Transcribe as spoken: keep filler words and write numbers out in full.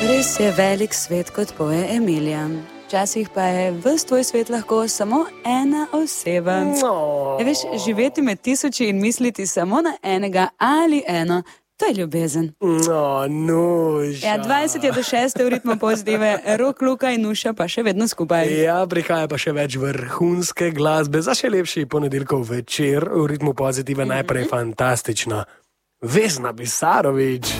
Res je velik svet, kot poje Emilija. Včasih pa je ves tvoj svet lahko samo ena oseba. No. Ja, veš, živeti med tisoči in misliti samo na enega ali eno, to je ljubezen. No, nuša. Ja, dvajset je do šeste v ritmu Pozitive, Rok, Luka in Nuša pa še vedno skupaj. Ja, prihaja pa še več vrhunske glasbe za še lepši ponedeljkov večer v ritmu Pozitive. Najprej fantastična Vesna Bisarović.